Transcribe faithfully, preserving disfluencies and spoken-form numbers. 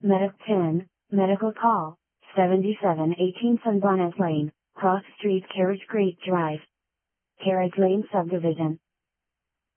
Medic ten, medical call, seventy-seven eighteen Sunbonnet Lane, Cross Street, Carriage Creek Drive. Carriage Lane Subdivision.